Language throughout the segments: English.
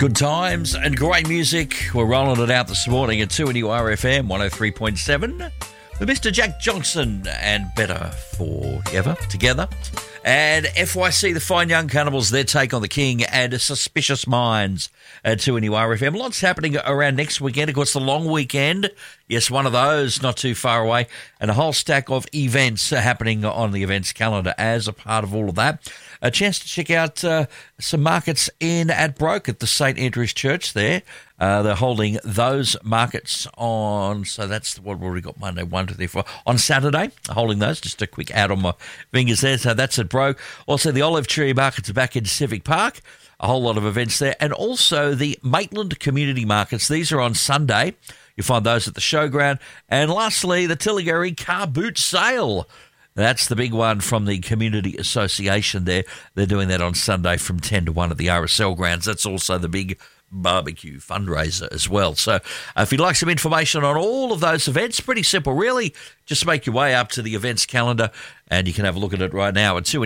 Good times and great music. We're rolling it out this morning at 2NURFM 103.7 with Mr. Jack Johnson and Better Forever together. And FYC, the Fine Young Cannibals, their take on the King and Suspicious Minds at 2NURFM. Lots happening around next weekend. Of course, the long weekend. Yes, one of those not too far away. And a whole stack of events happening on the events calendar as a part of all of that. A chance to check out some markets in at Broke at the St. Andrew's Church there. They're holding those markets on, so that's what we've already got Monday, 1, 2, 3, 4. On Saturday, holding those. Just a quick ad on my fingers there. So that's at Broke. Also, the Olive Tree Markets are back in Civic Park. A whole lot of events there. And also the Maitland Community Markets. These are on Sunday. You'll find those at the Showground. And lastly, the Tilligary Car Boot Sale. That's the big one from the Community Association there. They're doing that on Sunday from 10 to 1 at the RSL grounds. That's also the big barbecue fundraiser as well. So if you'd like some information on all of those events, pretty simple, really. Just make your way up to the events calendar and you can have a look at it right now at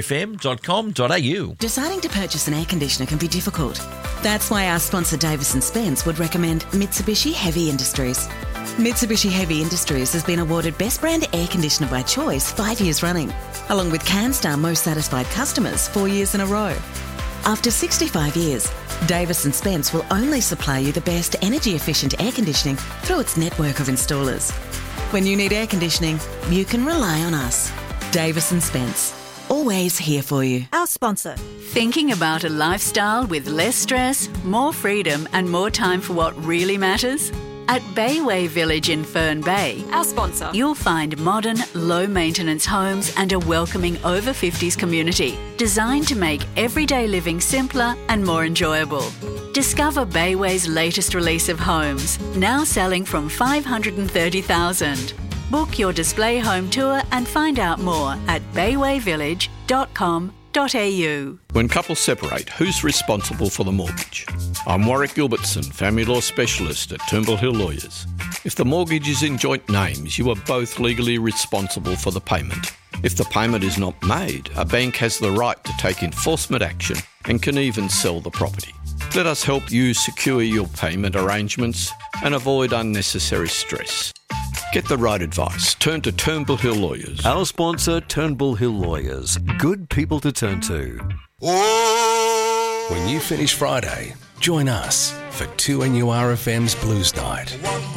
2NURFM.com.au. Deciding to purchase an air conditioner can be difficult. That's why our sponsor Davis & Spence would recommend Mitsubishi Heavy Industries. Mitsubishi Heavy Industries has been awarded Best Brand Air Conditioner by Choice 5 years running, along with CanStar Most Satisfied Customers 4 years in a row. After 65 years, Davis & Spence will only supply you the best energy-efficient air conditioning through its network of installers. When you need air conditioning, you can rely on us. Davis & Spence, always here for you. Our sponsor. Thinking about a lifestyle with less stress, more freedom and more time for what really matters? At Bayway Village in Fern Bay, Our sponsor. you'll find modern, low-maintenance homes and a welcoming over-50s community designed to make everyday living simpler and more enjoyable. Discover Bayway's latest release of homes, now selling from $530,000. Book your display home tour and find out more at baywayvillage.com.au. When couples separate, who's responsible for the mortgage? I'm Warwick Gilbertson, family law specialist at Turnbull Hill Lawyers. If the mortgage is in joint names, you are both legally responsible for the payment. If the payment is not made, a bank has the right to take enforcement action and can even sell the property. Let us help you secure your payment arrangements and avoid unnecessary stress. Get the right advice. Turn to Turnbull Hill Lawyers. Our sponsor, Turnbull Hill Lawyers. Good people to turn to. When you finish Friday, join us for 2NURFM's Blues Night.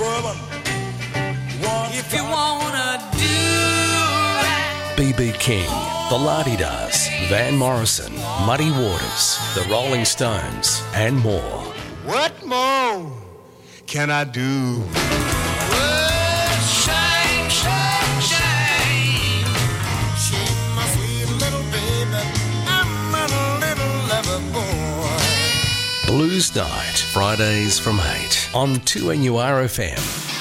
If you wanna do right. BB King, The La-Di-Das, Van Morrison, Muddy Waters, The Rolling Stones, and more. What more can I do? Well, shine, shine, shine. She's my sweet little baby. I'm a little lover boy. Blues Night, Fridays from 8 on 2NURFM.